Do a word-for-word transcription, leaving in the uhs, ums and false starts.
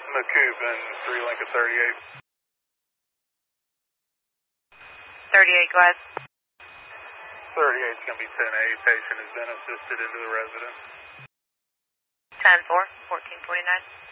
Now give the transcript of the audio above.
McCubbin, three Lincoln thirty-eight. thirty-eight, go ahead. thirty-eight is going to be ten A. Patient has been assisted into the residence. ten four, fourteen twenty-nine.